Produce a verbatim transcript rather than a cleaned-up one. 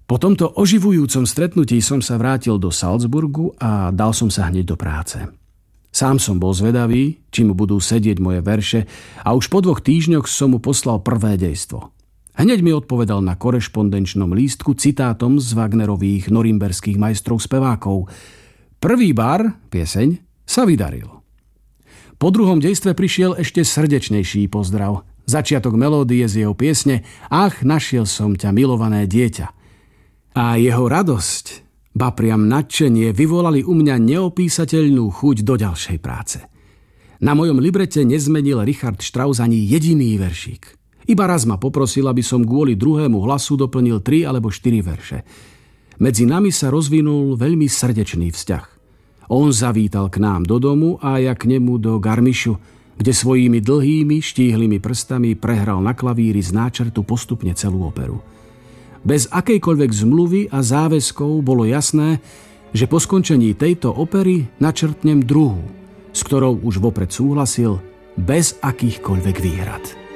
Po tomto oživujúcom stretnutí som sa vrátil do Salzburgu a dal som sa hneď do práce. Sám som bol zvedavý, či mu budú sedieť moje verše a už po dvoch týždňoch som mu poslal prvé dejstvo. Hneď mi odpovedal na korešpondenčnom lístku citátom z Wagnerových norimberských majstrov spevákov. Prvý bar, pieseň, sa vydaril. Po druhom dejstve prišiel ešte srdečnejší pozdrav. Začiatok melódie z jeho piesne Ach, našiel som ťa, milované dieťa. A jeho radosť, ba priam nadšenie vyvolali u mňa neopísateľnú chuť do ďalšej práce. Na mojom librete nezmenil Richard Strauss ani jediný veršík. Iba raz ma poprosil, aby som kvôli druhému hlasu doplnil tri alebo štyri verše. Medzi nami sa rozvinul veľmi srdečný vzťah. On zavítal k nám do domu a ja k nemu do Garmišu, kde svojimi dlhými, štíhlymi prstami prehral na klavíri z náčrtu postupne celú operu. Bez akejkoľvek zmluvy a záväzkov bolo jasné, že po skončení tejto opery načrtnem druhú, s ktorou už vopred súhlasil bez akýchkoľvek výhrad.